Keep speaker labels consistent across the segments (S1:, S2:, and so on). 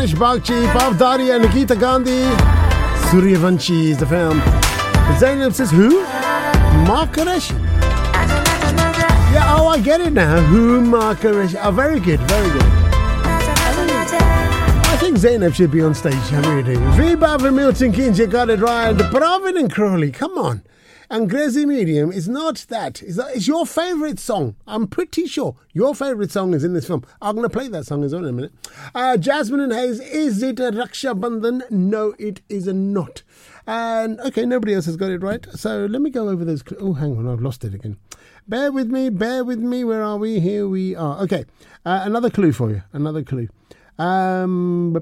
S1: Anush Bagchi, Pavdaria, Nikita Gandhi. Suryavanshi is the film. Zainab says, who? Mark Qureshi. Yeah, oh, I get it now. Who? Mark Qureshi. Oh, very good, very good. I think Zainab should be on stage. I really do. Reba from Milton Keynes, you got it right. Pravin and Crowley, come on. And Gracie Medium is not that. It's your favourite song. I'm pretty sure your favourite song is in this film. I'm going to play that song as well in a minute. Jasmine and Hayes, is it a Raksha Bandhan? No, it is not. And, okay, nobody else has got it right. So let me go over those. Oh, hang on, I've lost it again. Bear with me. Where are we? Here we are. Okay, another clue for you. Another clue. While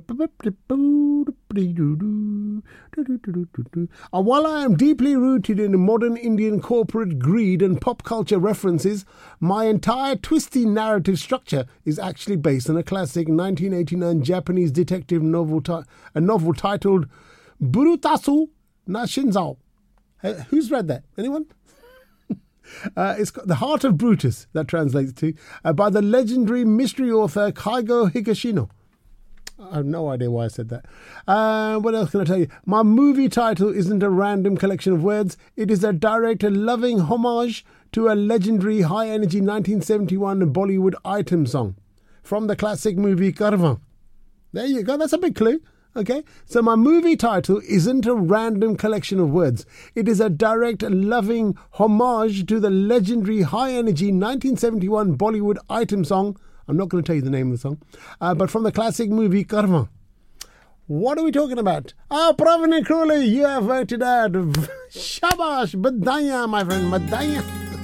S1: I am deeply rooted in modern Indian corporate greed and pop culture references, my entire twisty narrative structure is actually based on a classic 1989 Japanese detective novel, a novel titled Burutasu na Shinzao. Who's read that? Anyone? It's got The Heart of Brutus, that translates to, by the legendary mystery author Kaigo Higashino. I have no idea why I said that. What else can I tell you? My movie title isn't a random collection of words. It is a direct and loving homage to a legendary high-energy 1971 Bollywood item song from the classic movie Karvan. There you go. That's a big clue. Okay, so my movie title isn't a random collection of words. It is a direct and loving homage to the legendary high-energy 1971 Bollywood item song. I'm not going to tell you the name of the song, but from the classic movie Karma. What are we talking about? Pravin and Crowley, you have worked it out. Shabash, Badaya, my friend, Badaya.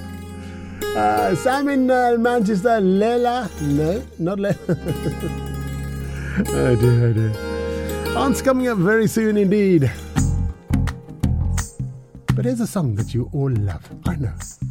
S1: Sam in Manchester, Leila. No, not Leila. Oh dear. Aunt's coming up very soon indeed. But here's a song that you all love. I know.